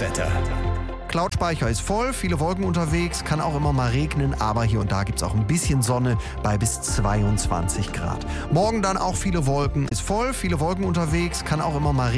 Wetter. Cloud-Speicher ist voll, viele Wolken unterwegs, kann auch immer mal regnen, aber hier und da gibt es auch ein bisschen Sonne bei bis 22 Grad. Morgen dann auch viele Wolken, ist voll, viele Wolken unterwegs, kann auch immer mal regnen.